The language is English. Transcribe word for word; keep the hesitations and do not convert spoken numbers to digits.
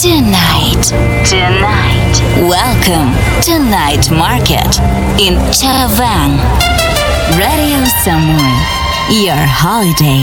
Tonight. Tonight. Welcome to Night Market in Chavang. Radio Samui. Your holiday